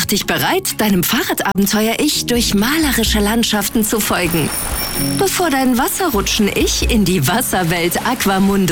Mach dich bereit, deinem Fahrradabenteuer-Ich durch malerische Landschaften zu folgen. Bevor dein Wasserrutschen-Ich in die Wasserwelt Aquamundo